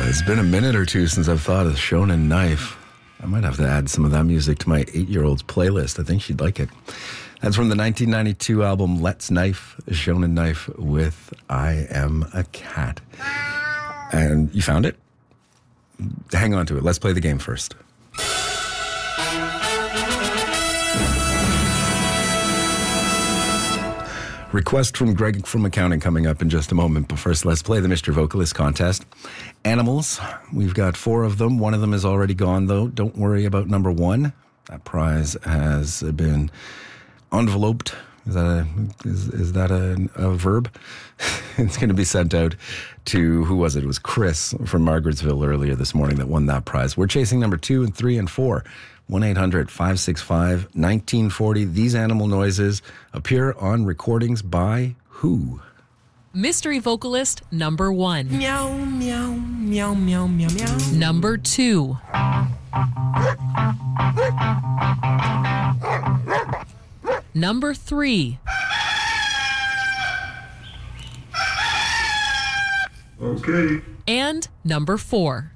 It's been a minute or two since I've thought of Shonen Knife. I might have to add some of that music to my 8-year-old's playlist. I think she'd like it. That's from the 1992 album Let's Knife, Shonen Knife with I Am a Cat. And you found it? Hang on to it. Let's play the game first. Request from Greg from accounting coming up in just a moment. But first, let's play the Mr. Vocalist contest. Animals, we've got 4 of them. One of them is already gone, though. Don't worry about number 1. That prize has been enveloped. Is that a verb? It's going to be sent out to, who was it? It was Chris from Margarettsville earlier this morning that won that prize. We're chasing number 2 and 3 and 4. 1-800-565-1940. These animal noises appear on recordings by who? Mystery vocalist number 1. Meow, meow, meow, meow, meow, meow. Number 2. Number 3. Okay. And number 4.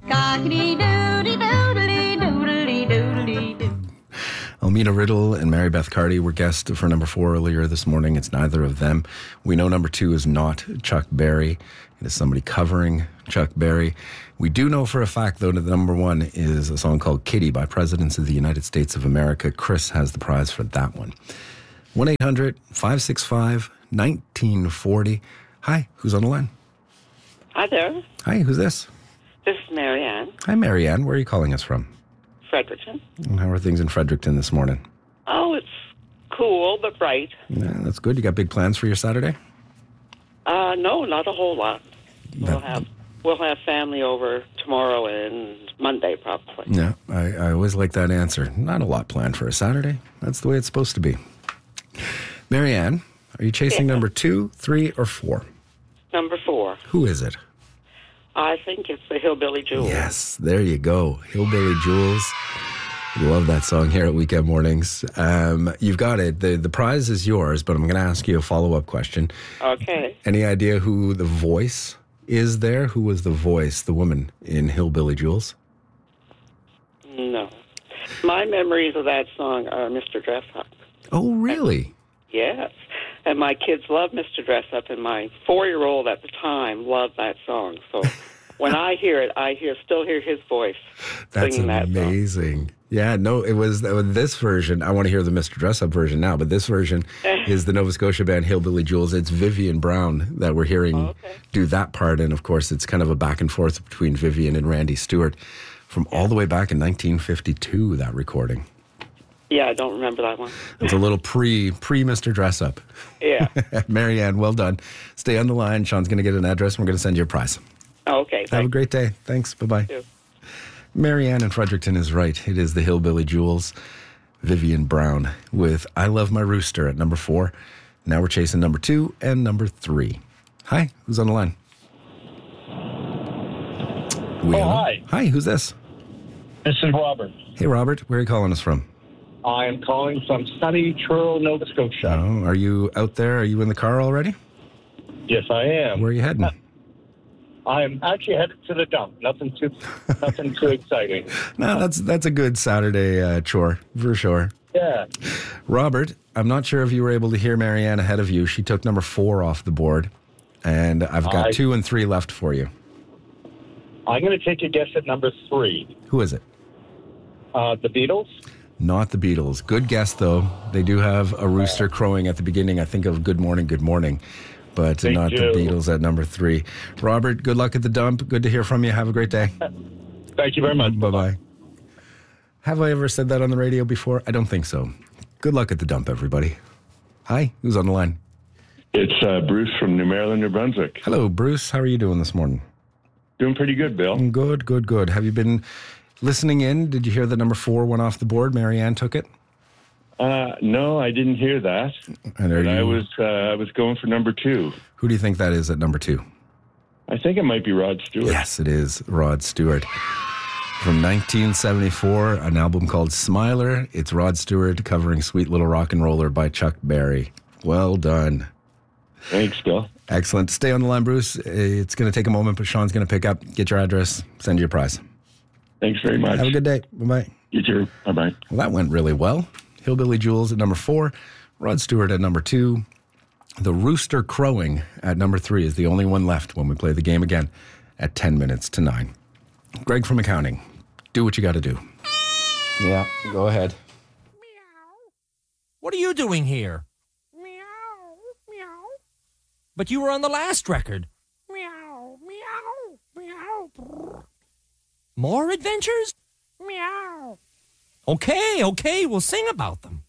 Almina Riddle and Mary Beth Carty were guests for number 4 earlier this morning. It's neither of them. We know number 2 is not Chuck Berry. It is somebody covering Chuck Berry. We do know for a fact, though, that number 1 is a song called Kitty by Presidents of the United States of America. Chris has the prize for that one. 1-800-565-1940. Hi, who's on the line? Hi there. Hi, who's this? This is Marianne, Hi, Marianne. Where are you calling us from? Fredericton. And how are things in Fredericton this morning? Oh, it's cool, but bright. Yeah, that's good. You got big plans for your Saturday? No, not a whole lot. We'll have family over tomorrow and Monday, probably. Yeah, I always like that answer. Not a lot planned for a Saturday. That's the way it's supposed to be. Marianne, are you chasing number 2, 3, or 4? Number 4. Who is it? I think it's the Hillbilly Jewels. Yes, there you go. Hillbilly Jewels. Love that song here at Weekend Mornings. You've got it. The prize is yours, but I'm going to ask you a follow-up question. Okay. Any idea who the voice is there? Who was the voice, the woman in Hillbilly Jewels? No. My memories of that song are Mr. Dress Up. Oh, really? Yes. And my kids love Mr. Dress Up, and my 4-year-old at the time loved that song. So when I hear it, still hear his voice singing that song. That's amazing. Yeah, no, it was this version. I want to hear the Mr. Dress Up version now, but this version is the Nova Scotia band Hillbilly Jewels. It's Vivian Brown that we're hearing do that part. And of course, it's kind of a back and forth between Vivian and Randy Stewart from all the way back in 1952, that recording. Yeah, I don't remember that one. It's a little pre Mr. Dress Up. Yeah. Marianne, well done. Stay on the line. Sean's going to get an address and we're going to send you a prize. Okay. Thanks. Have a great day. Thanks. Bye-bye. You too. Marianne in Fredericton is right. It is the Hillbilly Jewels, Vivian Brown with I Love My Rooster at number 4. Now we're chasing number 2 and number 3. Hi, who's on the line? Hi. Hi, who's this? This is Robert. Hey, Robert. Where are you calling us from? I am calling from sunny Truro, Nova Scotia. Oh, are you out there? Are you in the car already? Yes, I am. Where are you heading? I am actually headed to the dump. Nothing too exciting. No, that's a good Saturday chore, for sure. Yeah. Robert, I'm not sure if you were able to hear Marianne ahead of you. She took number 4 off the board, and I've got 2 and 3 left for you. I'm going to take a guess at number 3. Who is it? The Beatles? Not the Beatles. Good guess, though. They do have a rooster crowing at the beginning, I think, of Good Morning, Good Morning. But They not do. the Beatles at number 3. Robert, good luck at the dump. Good to hear from you. Have a great day. Thank you very much. Bye-bye. Have I ever said that on the radio before? I don't think so. Good luck at the dump, everybody. Hi, who's on the line? It's Bruce from New Maryland, New Brunswick. Hello, Bruce. How are you doing this morning? Doing pretty good, Bill. Good, good, good. Have you been listening in? Did you hear that number 4 went off the board? Marianne took it? No, I didn't hear that. And I was going for number 2. Who do you think that is at number 2? I think it might be Rod Stewart. Yes, it is Rod Stewart. From 1974, an album called Smiler. It's Rod Stewart covering Sweet Little Rock and Roller by Chuck Berry. Well done. Thanks, Bill. Excellent. Stay on the line, Bruce. It's going to take a moment, but Sean's going to pick up, get your address, send you your prize. Thanks very much. Have a good day. Bye-bye. You too. Bye-bye. Well, that went really well. Hillbilly Jewels at number 4, Rod Stewart at number 2. The Rooster Crowing at number 3 is the only one left when we play the game again at 10 minutes to 9. Greg from accounting, do what you got to do. Yeah, go ahead. What are you doing here? Meow, meow, But you were on the last record. meow, meow, meow, brr, More adventures? meow. Okay, we'll sing about them.